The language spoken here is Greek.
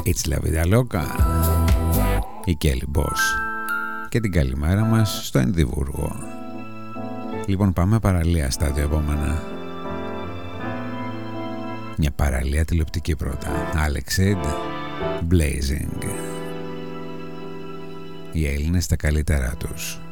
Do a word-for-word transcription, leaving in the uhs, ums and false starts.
It's La Vida Loca, η Kelly Boss. Και την καλημέρα μας στο Ενδιβούργο. Λοιπόν, πάμε παραλία στα δύο επόμενα. Μια παραλία τηλεοπτική πρώτα. Alex Ed, Blazing. Οι Έλληνες στα καλύτερά τους.